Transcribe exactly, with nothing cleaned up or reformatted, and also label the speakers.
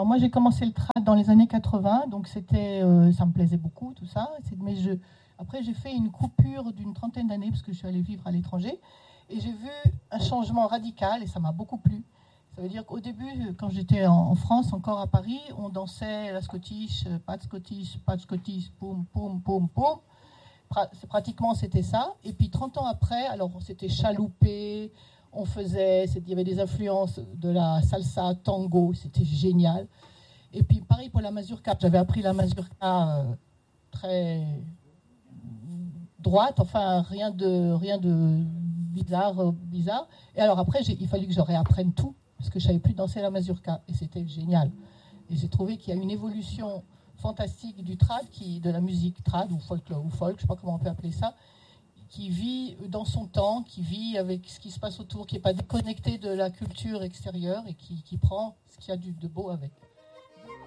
Speaker 1: Alors moi j'ai commencé le trad dans les années quatre-vingts, donc c'était, euh, ça me plaisait beaucoup tout ça. C'est, mais je, après j'ai fait une coupure d'une trentaine d'années parce que je suis allée vivre à l'étranger et j'ai vu un changement radical et ça m'a beaucoup plu. Ça veut dire qu'au début, quand j'étais en, en France, encore à Paris, on dansait la scottish, euh, pas de scottish, pas de scottish, poum, poum, poum, poum. Pra- c'est pratiquement c'était ça. Et puis trente ans après, alors c'était chaloupé, on faisait, il y avait des influences de la salsa, tango, c'était génial. Et puis pareil pour la mazurka, j'avais appris la mazurka euh, très droite, enfin rien de, rien de bizarre, euh, bizarre. Et alors après, j'ai, il fallait que je réapprenne tout, parce que je savais plus danser la mazurka, et c'était génial. Et j'ai trouvé qu'il y a une évolution fantastique du trad, qui, de la musique trad, ou folk, ou folk, je ne sais pas comment on peut appeler ça, qui vit dans son temps, qui vit avec ce qui se passe autour, qui n'est pas déconnecté de la culture extérieure, et qui, qui prend ce qu'il y a de beau avec.